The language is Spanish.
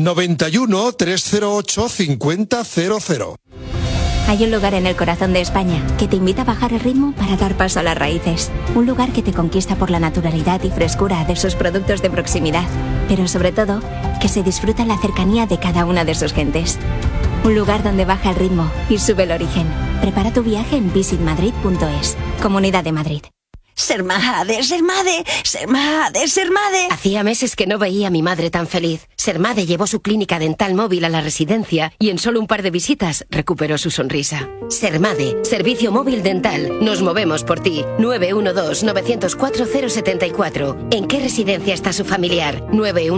91 308 5000. Hay un lugar en el corazón de España que te invita a bajar el ritmo para dar paso a las raíces. Un lugar que te conquista por la naturalidad y frescura de sus productos de proximidad. Pero sobre todo, que se disfruta en la cercanía de cada una de sus gentes. Un lugar donde baja el ritmo y sube el origen. Prepara tu viaje en visitmadrid.es. Comunidad de Madrid. Sermade, Sermade, Sermade, Sermade. Hacía meses que no veía a mi madre tan feliz. Sermade llevó su clínica dental móvil a la residencia y en solo un par de visitas recuperó su sonrisa. Sermade, servicio móvil dental. Nos movemos por ti. 912-904-074. ¿En qué residencia está su familiar? 912